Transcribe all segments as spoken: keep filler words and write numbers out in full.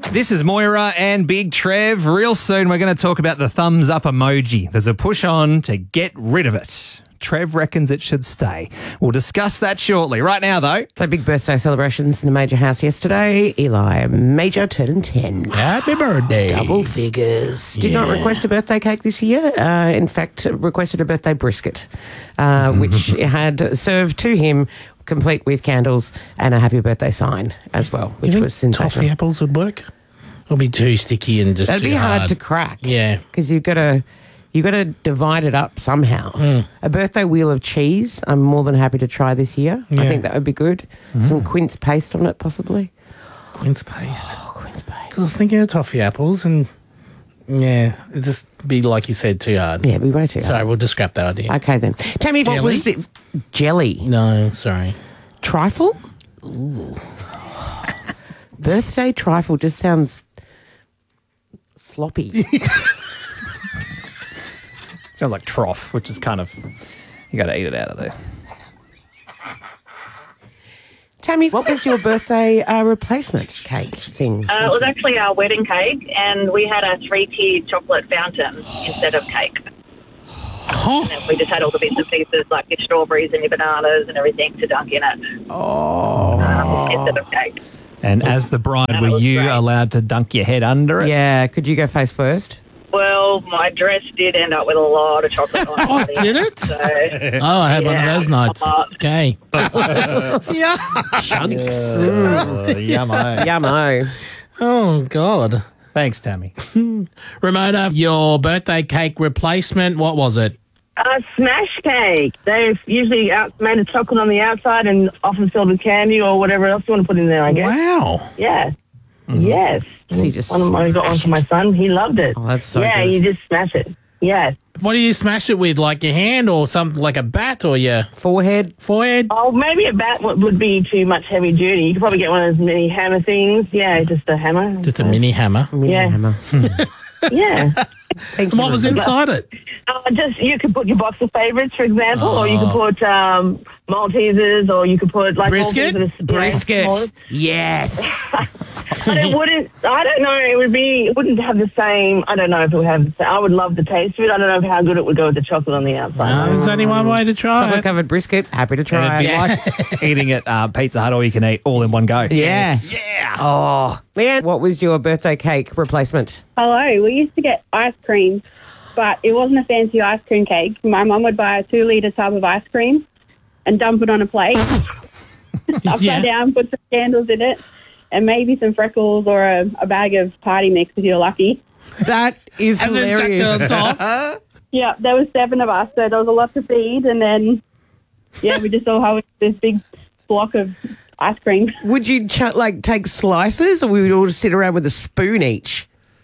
This is Moira and Big Trev. Real soon we're going to talk about the thumbs up emoji. There's a push on to get rid of it. Trev reckons it should stay. We'll discuss that shortly. Right now, though. So big birthday celebrations in the Major house yesterday. Eli Major turned ten. Happy birthday. Double figures. Did Yeah. not request a birthday cake this year. Uh, in fact, requested a birthday brisket, uh, which had served to him, complete with candles and a happy birthday sign as well, which You think was sensational. toffee apples would work? It'll be too sticky and just That'd too be hard. to crack. Yeah. Because you've got to... You've got to divide it up somehow. Mm. A birthday wheel of cheese, I'm more than happy to try this year. I Yeah. think that would be good. Some quince paste on it, possibly. Quince paste. Oh, quince paste. Because I was thinking of toffee apples and, yeah, it'd just be, like you said, too hard. Yeah, it'd be way too Sorry, hard. we'll just scrap that idea. Okay, then. Tammy, what Jelly? was the... Jelly. No, sorry. Trifle? Birthday trifle just sounds sloppy. Sounds like trough, which is kind of... You got to eat it out of there. Tammy, what was your birthday uh, replacement cake thing? Uh, it was actually our wedding cake, and we had a three-tiered chocolate fountain instead of cake. Oh, And we just had all the bits and pieces, like your strawberries and your bananas and everything to dunk in it Oh. um, instead of cake. And as the bride, That were was you great. allowed to dunk your head under it? Yeah, could you go face first? Well, my dress did end up with a lot of chocolate on it. Oh, did it? So, oh I had one of Yeah, those nights. a lot. Okay. yeah. Chunks. Oh, yummo. Yummo. Oh, God. Thanks, Tammy. Ramona, your birthday cake replacement, what was it? A smash cake. They've usually out, made of chocolate on the outside and often filled with candy or whatever else you want to put in there, I guess. Wow. Yeah. Yes. So you just one of my got one smash for my son. He loved it. Oh, that's so yeah, good. you just smash it. Yes. What do you smash it with? Like your hand or something like a bat or your Forehead. forehead? Oh, maybe a bat would would be too much heavy duty. You could probably get one of those mini hammer things. Yeah, just a hammer. Just a mini hammer. Mini Yeah. hammer. Yeah. Thank you. What was Rebecca. inside it? Uh, just you could put your box of favourites, for example, or you could put um, Maltesers, or you could put like all Brisket? things that are, you know, Brisket. smaller. Yes. But it wouldn't. I don't know. It would be. It wouldn't have the same. I don't know if it would have the same. I would love the taste of it. I don't know how good it would go with the chocolate on the outside. No, there's only one way to try Chocolate it. covered brisket. Happy to And try. it'd be like eating at uh, Pizza Hut all you can eat all in one go. Yeah. Yeah. Oh. Leanne, what was your birthday cake replacement? Hello, we used to get ice cream, but it wasn't a fancy ice cream cake. My mum would buy a two litre tub of ice cream and dump it on a plate, upside Yeah. down, put some candles in it, and maybe some freckles or a, a bag of party mix if you're lucky. That is And then chuck it hilarious. on top. Yeah, there was seven of us, so there was a lot to feed, and then, yeah, we just all had this big block of ice cream. Would you ch- like take slices, or we would all just sit around with a spoon each?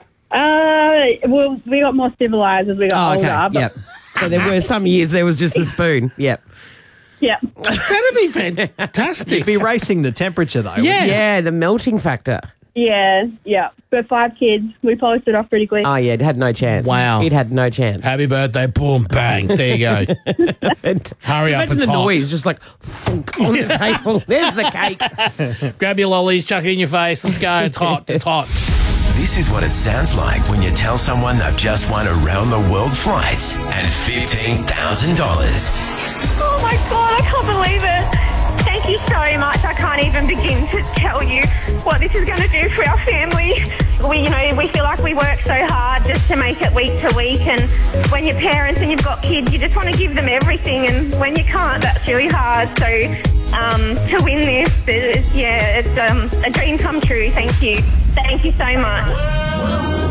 Uh, well, we got more civilised as we got Oh, okay. older. But, Yep. So there were some years there was just the spoon. Yep. yeah. That'd be fantastic. Be racing the temperature, though. Yeah. Yeah, the melting factor. Yeah, yeah. But five kids, we polished it off pretty quick. Oh, yeah, it had no chance. Wow. It had no chance. Happy birthday, boom, bang. There you go. And Hurry up, imagine it's the hot. noise, just like thunk on the table. There's the cake. Grab your lollies, chuck it in your face. Let's go. It's hot. It's hot. This is what it sounds like when you tell someone they've just won around the world flights and fifteen thousand dollars. Oh, my God, I can't believe it. Thank you so much. I can't even begin to tell you what this is going to do for our family. We, you know, we feel like we work so hard just to make it week to week, and when you're parents and you've got kids, you just want to give them everything, and when you can't, that's really hard. So um, to win this, it's, yeah, it's um, a dream come true. Thank you. Thank you so much.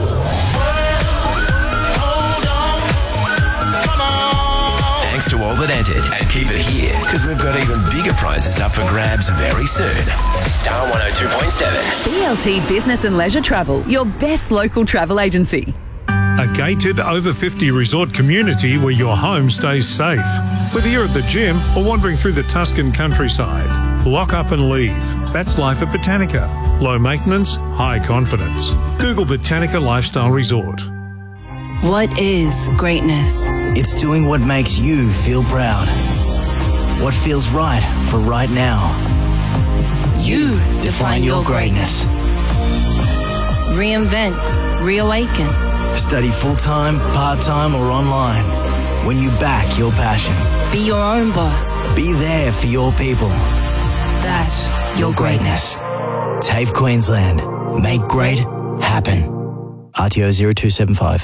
Thanks to all that entered, and keep it here because we've got even bigger prizes up for grabs very soon. Star one oh two point seven. B L T Business and Leisure Travel, your best local travel agency. A gated over fifty resort community where your home stays safe. Whether you're at the gym or wandering through the Tuscan countryside, lock up and leave. That's life at Botanica. Low maintenance, high confidence. Google Botanica Lifestyle Resort. What is greatness? It's doing what makes you feel proud. What feels right for right now. You define your greatness. Reinvent. Reawaken. Study full-time, part-time or online. When you back your passion. Be your own boss. Be there for your people. That's your greatness. TAFE Queensland. Make great happen. R T O zero two seven five.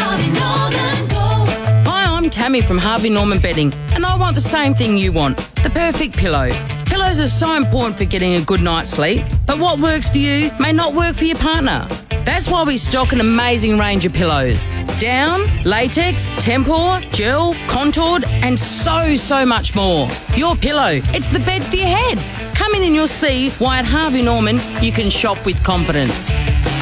Hi, I'm Tammy from Harvey Norman Bedding, and I want the same thing you want, the perfect pillow. Pillows are so important for getting a good night's sleep, but what works for you may not work for your partner. That's why we stock an amazing range of pillows. Down, latex, Tempur, gel, contoured, and so, so much more. Your pillow, it's the bed for your head. Come in and you'll see why at Harvey Norman you can shop with confidence.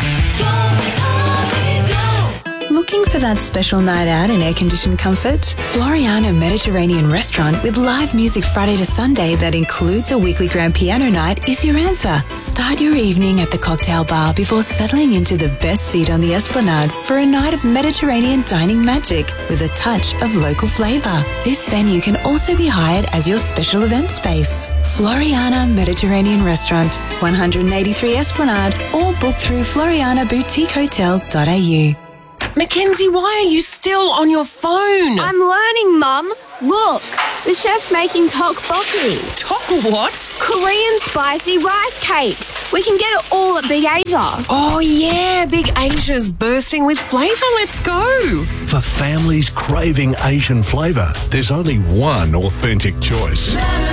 Looking for that special night out in air-conditioned comfort? Floriana Mediterranean Restaurant with live music Friday to Sunday that includes a weekly grand piano night is your answer. Start your evening at the cocktail bar before settling into the best seat on the Esplanade for a night of Mediterranean dining magic with a touch of local flavour. This venue can also be hired as your special event space. Floriana Mediterranean Restaurant, one eighty-three Esplanade, or book through floriana boutique hotel dot a u. Mackenzie, why are you still on your phone? I'm learning, Mum. Look, the chef's making tteokbokki. Tok what? Korean spicy rice cakes. We can get it all at Big Asia. Oh, yeah, Big Asia's bursting with flavour. Let's go. For families craving Asian flavour, there's only one authentic choice.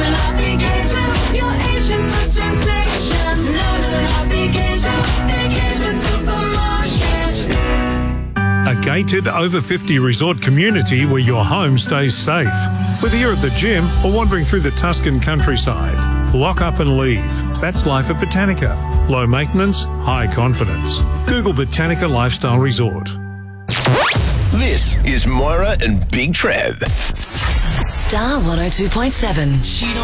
A gated over fifty resort community where your home stays safe. Whether you're at the gym or wandering through the Tuscan countryside, lock up and leave. That's life at Botanica. Low maintenance, high confidence. Google Botanica Lifestyle Resort. This is Moira and Big Trev. Star one oh two point seven.